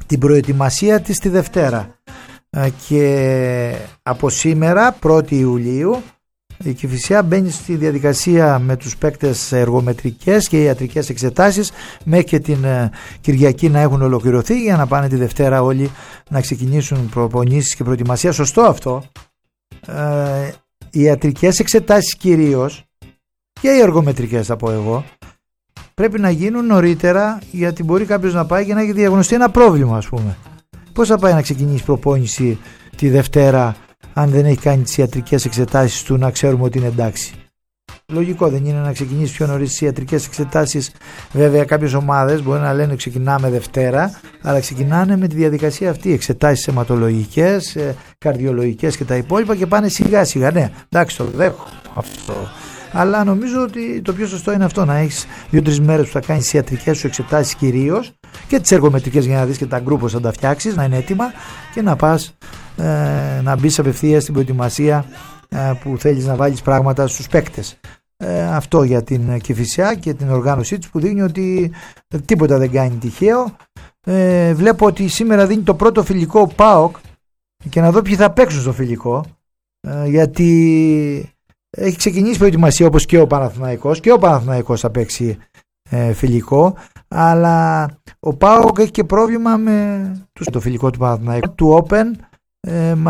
την προετοιμασία της τη Δευτέρα. Και από σήμερα 1η Ιουλίου η Κηφισιά μπαίνει στη διαδικασία με τους παίκτες εργομετρικές και ιατρικές εξετάσεις μέχρι και την Κυριακή να έχουν ολοκληρωθεί για να πάνε τη Δευτέρα όλοι να ξεκινήσουν προπονήσεις και προετοιμασία. Σωστό αυτό. Οι ιατρικές εξετάσεις κυρίως και οι εργομετρικές, θα πω εγώ, πρέπει να γίνουν νωρίτερα, γιατί μπορεί κάποιος να πάει και να έχει διαγνωστεί ένα πρόβλημα, ας πούμε. Πώς θα πάει να ξεκινήσει προπόνηση τη Δευτέρα αν δεν έχει κάνει τις ιατρικές εξετάσεις του, να ξέρουμε ότι είναι εντάξει? Λογικό δεν είναι να ξεκινήσει πιο νωρίς τις ιατρικές εξετάσεις? Βέβαια κάποιες ομάδες μπορεί να λένε ξεκινάμε Δευτέρα, αλλά ξεκινάνε με τη διαδικασία αυτή, εξετάσεις αιματολογικές, καρδιολογικές και τα υπόλοιπα, και πάνε σιγά σιγά. Ναι, εντάξει, το δέχομαι αυτό. Αλλά νομίζω ότι το πιο σωστό είναι αυτό, να έχεις 2-3 μέρες που θα κάνεις τις ιατρικές σου εξετάσεις κυρίως, και τις εργομετρικές για να δεις και τα γκρουπ πώς θα τα φτιάξεις, να είναι έτοιμα, και να πας να μπεις απευθείας στην προετοιμασία που θέλεις να βάλεις πράγματα στους παίκτες. Αυτό για την Κηφισιά και την οργάνωσή της, που δείχνει ότι τίποτα δεν κάνει τυχαίο. Βλέπω ότι σήμερα δίνει το πρώτο φιλικό ο ΠΑΟΚ, και να δω ποιοι θα παίξουν στο φιλικό, γιατί έχει ξεκινήσει προετοιμασία όπως και ο Παναθηναϊκός, και ο Παναθηναϊκός θα παίξει φιλικό, αλλά ο ΠΑΟΚ έχει και πρόβλημα με το φιλικό του Παναθηναϊκού, του Open,